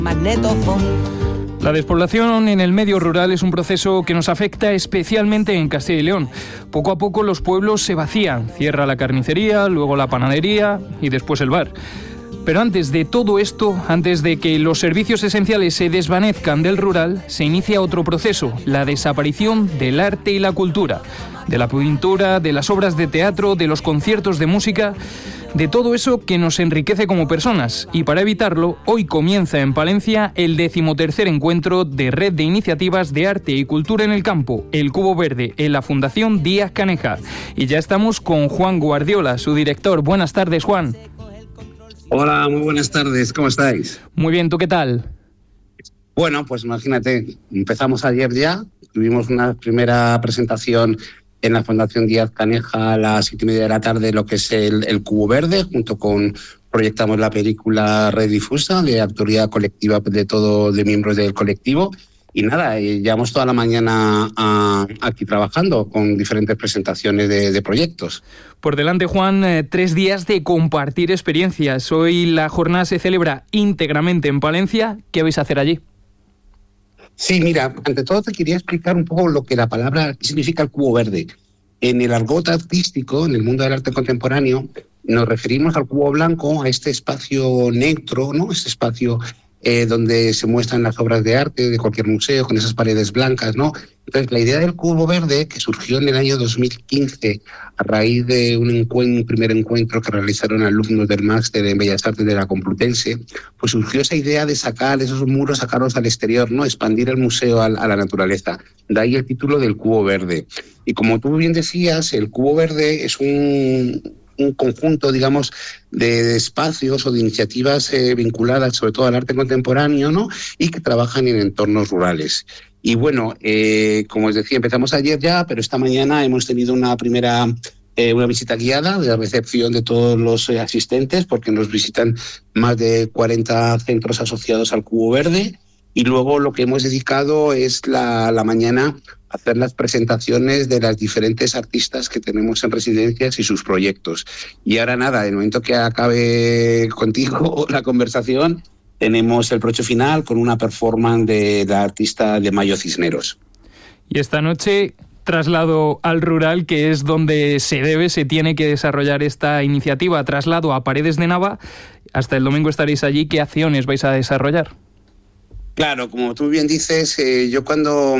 La despoblación en el medio rural es un proceso que nos afecta especialmente en Castilla y León. Poco a poco los pueblos se vacían, cierra la carnicería, luego la panadería y después el bar. Pero antes de todo esto, antes de que los servicios esenciales se desvanezcan del rural, se inicia otro proceso, la desaparición del arte y la cultura, de la pintura, de las obras de teatro, de los conciertos de música, de todo eso que nos enriquece como personas. Y para evitarlo, hoy comienza en Palencia el 13º encuentro de Red de Iniciativas de Arte y Cultura en el Campo, el Cubo Verde, en la Fundación Díaz Caneja. Y ya estamos con Juan Guardiola, su director. Buenas tardes, Juan. Hola, muy buenas tardes, ¿cómo estáis? Muy bien, ¿tú qué tal? Bueno, pues imagínate, empezamos ayer ya, tuvimos una primera presentación en la Fundación Díaz Caneja a las 7:30 de la tarde, lo que es el Cubo Verde, proyectamos la película Red Difusa, de autoría colectiva de miembros del colectivo. Y nada, llevamos toda la mañana aquí trabajando con diferentes presentaciones de proyectos. Por delante, Juan, 3 días de compartir experiencias. Hoy la jornada se celebra íntegramente en Palencia. ¿Qué vais a hacer allí? Sí, mira, ante todo te quería explicar un poco lo que la palabra significa el Cubo Verde. En el argot artístico, en el mundo del arte contemporáneo, nos referimos al cubo blanco, a este espacio neutro, ¿no? Este espacio donde se muestran las obras de arte de cualquier museo, con esas paredes blancas, ¿no? Entonces, la idea del Cubo Verde, que surgió en el año 2015 a raíz de un primer encuentro que realizaron alumnos del máster en Bellas Artes de la Complutense, pues surgió esa idea de sacar esos muros, sacarlos al exterior, ¿no? Expandir el museo a la naturaleza. De ahí el título del Cubo Verde. Y como tú bien decías, el Cubo Verde es un conjunto, digamos, de espacios o de iniciativas vinculadas sobre todo al arte contemporáneo, ¿no? Y que trabajan en entornos rurales. Y bueno, como os decía, empezamos ayer ya, pero esta mañana hemos tenido una visita guiada de recepción de todos los asistentes, porque nos visitan más de 40 centros asociados al Cubo Verde. Y luego lo que hemos dedicado es la mañana a hacer las presentaciones de las diferentes artistas que tenemos en residencias y sus proyectos. Y ahora nada, en el momento que acabe contigo la conversación, tenemos el broche final con una performance de la artista de Mayo Cisneros. Y esta noche, traslado al rural, que es donde se tiene que desarrollar esta iniciativa, traslado a Paredes de Nava. Hasta el domingo estaréis allí. ¿Qué acciones vais a desarrollar? Claro, como tú bien dices, yo cuando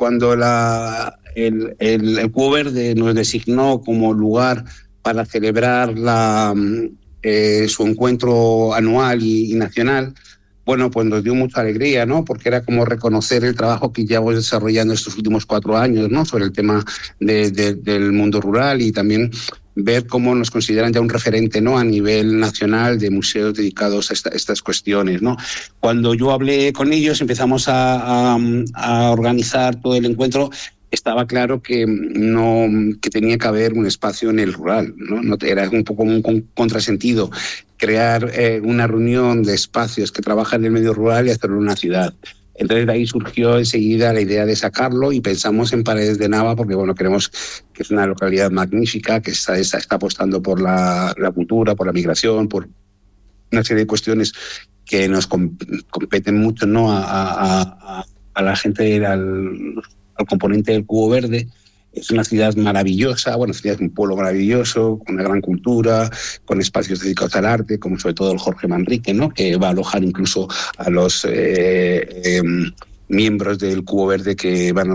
el Cubo Verde nos designó como lugar para celebrar su encuentro anual y nacional, bueno, pues nos dio mucha alegría, ¿no? Porque era como reconocer el trabajo que llevamos desarrollando estos últimos 4 años, ¿no? Sobre el tema del mundo rural, y también ver cómo nos consideran ya un referente, ¿no? A nivel nacional de museos dedicados a estas cuestiones, ¿no? Cuando yo hablé con ellos, empezamos a organizar todo el encuentro. Estaba claro que tenía que haber un espacio en el rural, ¿no? Era un poco un contrasentido crear una reunión de espacios que trabajan en el medio rural y hacerlo en una ciudad. Entonces de ahí surgió enseguida la idea de sacarlo, y pensamos en Paredes de Nava porque bueno, creemos que es una localidad magnífica, que está apostando por la cultura, por la migración, por una serie de cuestiones que nos competen mucho, ¿no? a la gente, al componente del Cubo Verde. Es una ciudad maravillosa, es un pueblo maravilloso, con una gran cultura, con espacios dedicados al arte, como sobre todo el Jorge Manrique, ¿no? Que va a alojar incluso a los miembros del Cubo Verde que van